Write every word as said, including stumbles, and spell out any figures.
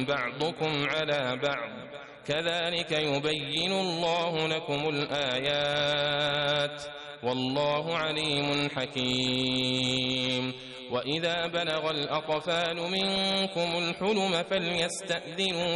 بعضكم على بعض كذلك يبين الله لكم الآيات والله عليم حكيم. وإذا بلغ الأطفال منكم الحلم فليستأذنوا